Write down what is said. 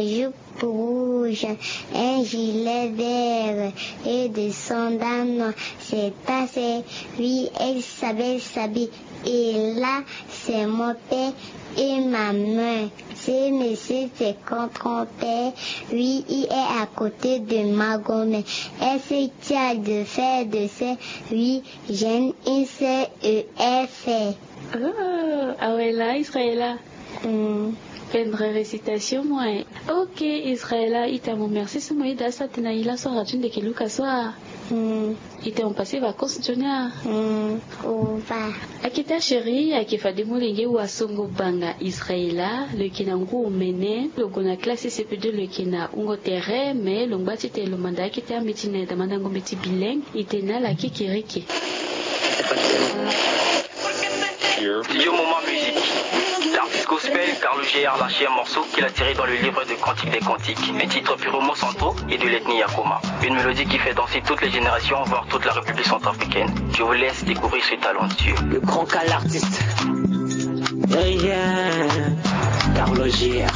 des jupes rouges, un gilet vert et des sandales noires. C'est assez, oui, elle s'habille. Et là, c'est mon père et ma mère. C'est monsieur fait contre-père, oui, il est à côté de ma grand-mère. Est-ce que tu as de faire de ça? Oui, j'aime une sœur et elle fait. Ah ouais, là, Israël. Une récitation, moi. Ok, Israël, il t'a mon merci, c'est moi, il a ça, il a son racine de Kiluka soir. Il t'a passé vacances, Jonia. Ova. Akita chérie, akifa de moulenge ou asongo banga Israël, le kinangu mene, le gona classe CP2 le kina ungo terre, mais le mbati te le mandat qui t'a métiné de mandango métier bilingue, il t'a la kikiriki. Lié au moment musique. L'artiste gospel Carlo G a lâché un morceau qu'il a tiré dans le livre de Cantique des Cantiques, un titre Piromo Santo et de l'ethnie Yakoma. Une mélodie qui fait danser toutes les générations, voire toute la République centrafricaine. Je vous laisse découvrir ce talentueux. Le grand cal artiste. Carlo G.